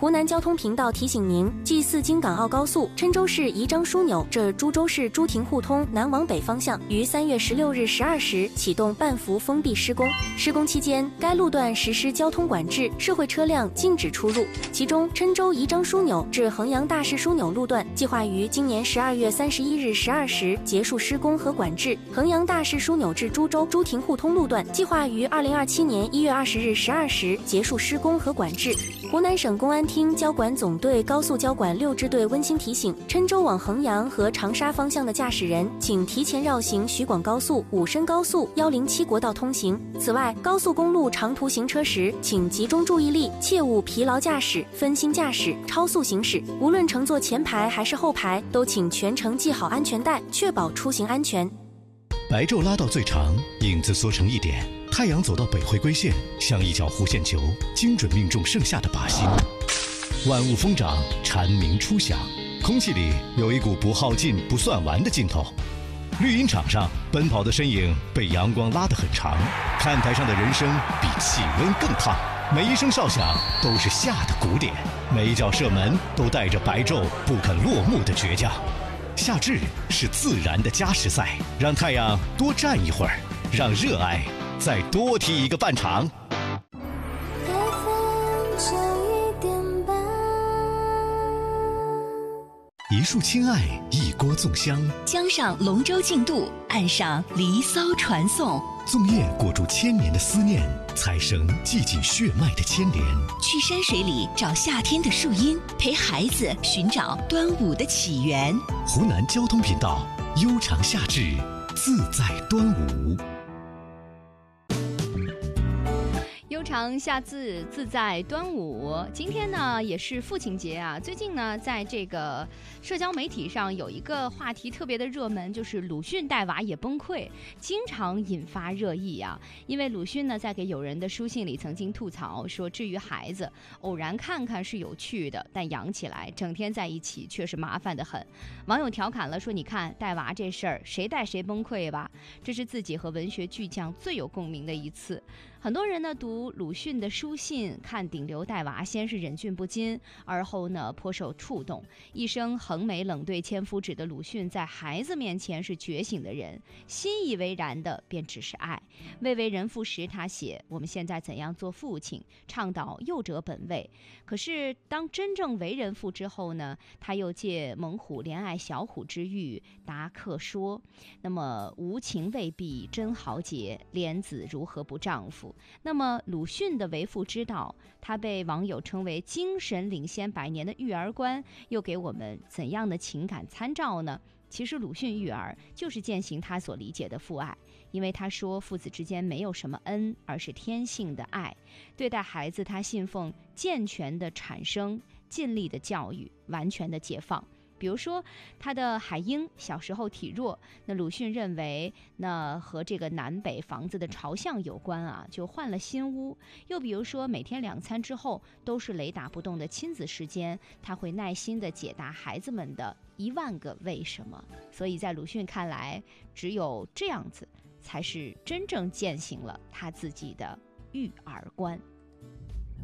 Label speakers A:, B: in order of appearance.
A: 湖南交通频道提醒您，继4京港澳高速郴州市宜章枢纽至株洲市朱亭互通南往北方向于3月16日12时启动半幅封闭施工。施工期间，该路段实施交通管制，社会车辆禁止出入。其中，郴州宜章枢纽至衡阳大市枢纽路段计划于今年12月31日12时结束施工和管制；衡阳大市枢纽至株洲朱亭互通路段计划于2027年1月20日12时结束施工和管制。湖南省公安厅交管总队高速交管6支队温馨提醒：郴州往衡阳和长沙方向的驾驶人，请提前绕行徐广高速、武深高速、107国道通行。此外，高速公路长途行车时，请集中注意力，切勿疲劳驾驶、分心驾驶、超速行驶。无论乘坐前排还是后排，都请全程系好安全带，确保出行安全。
B: 白昼拉到最长，影子缩成一点，太阳走到北回归线，像一脚弧线球，精准命中剩下的靶心。万物疯长，蝉鸣初响，空气里有一股不耗尽、不算完的劲头。绿茵场上，奔跑的身影被阳光拉得很长，看台上的人生比气温更烫。每一声哨响都是夏的鼓点，每一脚射门都带着白昼不肯落幕的倔强。夏至是自然的加时赛，让太阳多站一会儿，让热爱再多踢一个半场。一束亲爱，一锅粽香，
C: 江上龙舟竞渡，岸上离骚传颂。
B: 粽叶裹住千年的思念，彩绳系紧血脉的牵连。
C: 去山水里找夏天的树荫，陪孩子寻找端午的起源。
B: 湖南交通频道，悠长夏至，自在端午。
D: 悠长夏至，自在端午。今天呢也是父亲节啊。最近呢在这个社交媒体上有一个话题特别的热门，就是鲁迅带娃也崩溃，经常引发热议啊。因为鲁迅呢在给友人的书信里曾经吐槽说，至于孩子偶然看看是有趣的，但养起来整天在一起却是麻烦得很。网友调侃了说，你看带娃这事儿谁带谁崩溃吧，这是自己和文学巨匠最有共鸣的一次。很多人呢读鲁迅的书信，看顶流带娃，先是忍俊不禁，而后呢颇受触动。一生横眉冷对千夫指的鲁迅，在孩子面前是觉醒的人，心以为然的便只是爱。未为人父时，他写我们现在怎样做父亲，倡导幼者本位。可是当真正为人父之后呢，他又借猛虎怜爱小虎之喻答客说，那么无情未必真豪杰，怜子如何不丈夫。那么鲁迅的为父之道，他被网友称为精神领先100年的育儿观，又给我们怎样的情感参照呢？其实鲁迅育儿就是践行他所理解的父爱，因为他说父子之间没有什么恩，而是天性的爱。对待孩子，他信奉健全的产生，尽力的教育，完全的解放。比如说他的海英小时候体弱，那鲁迅认为那和这个南北房子的朝向有关啊，就换了新屋。又比如说每天2餐之后都是雷打不动的亲子时间，他会耐心地解答孩子们的10000个为什么。所以在鲁迅看来，只有这样子才是真正践行了他自己的育儿观。